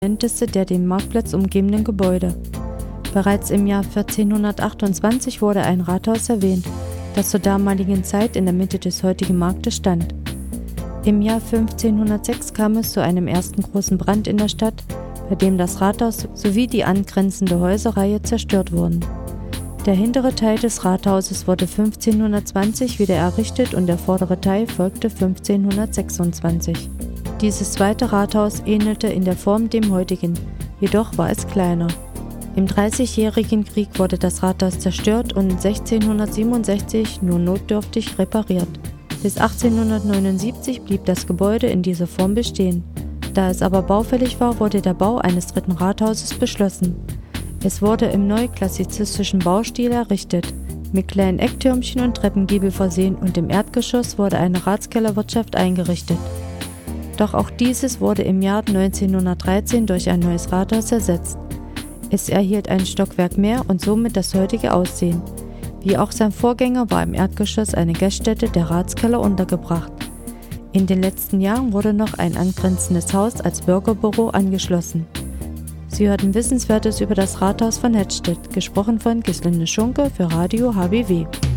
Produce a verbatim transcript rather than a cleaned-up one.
älteste der den Marktplatz umgebenden Gebäude. Bereits im Jahr vierzehnhundertachtundzwanzig wurde ein Rathaus erwähnt, das zur damaligen Zeit in der Mitte des heutigen Marktes stand. Im Jahr fünfzehnhundertsechs kam es zu einem ersten großen Brand in der Stadt, bei dem das Rathaus sowie die angrenzende Häuserreihe zerstört wurden. Der hintere Teil des Rathauses wurde fünfzehnhundertzwanzig wieder errichtet und der vordere Teil folgte fünfzehnhundertsechsundzwanzig. Dieses zweite Rathaus ähnelte in der Form dem heutigen, jedoch war es kleiner. Im Dreißigjährigen Krieg wurde das Rathaus zerstört und sechzehnhundertsiebenundsechzig nur notdürftig repariert. Bis achtzehnhundertneunundsiebzig blieb das Gebäude in dieser Form bestehen. Da es aber baufällig war, wurde der Bau eines dritten Rathauses beschlossen. Es wurde im neuklassizistischen Baustil errichtet, mit kleinen Ecktürmchen und Treppengiebel versehen, und im Erdgeschoss wurde eine Ratskellerwirtschaft eingerichtet. Doch auch dieses wurde im Jahr neunzehnhundertdreizehn durch ein neues Rathaus ersetzt. Es erhielt ein Stockwerk mehr und somit das heutige Aussehen. Wie auch sein Vorgänger war im Erdgeschoss eine Gaststätte, der Ratskeller, untergebracht. In den letzten Jahren wurde noch ein angrenzendes Haus als Bürgerbüro angeschlossen. Sie hörten Wissenswertes über das Rathaus von Hettstedt, gesprochen von Gislinde Schunke für Radio H B W.